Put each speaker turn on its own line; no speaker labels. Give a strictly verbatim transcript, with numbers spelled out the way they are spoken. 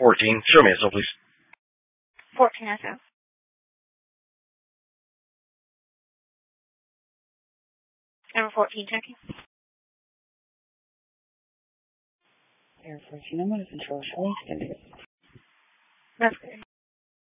fourteen. Show me S O, please.
fourteen S O. Number fourteen, checking.
Air fourteen, I'm going to control showing extended.
That's good.